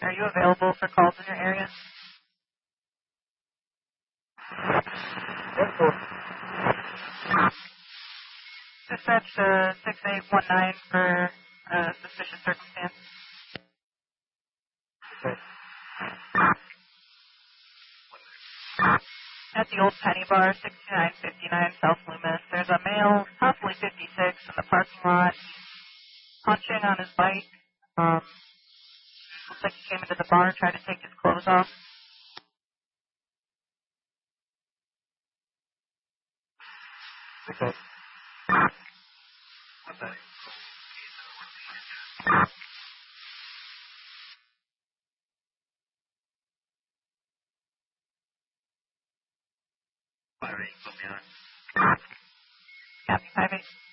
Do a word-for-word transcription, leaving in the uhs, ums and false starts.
Are you available for calls in your area? Dispatch uh, six eight one nine for uh, suspicious circumstance. Okay. At the old Penny Bar, sixty-nine fifty-nine South Loomis, there's a male, possibly fifty-six, in the parking lot, punching on his bike. Um, looks like he came into the bar, tried to take his clothes off. Okay. What's that? Fire eight, put me on. Copy, five eight.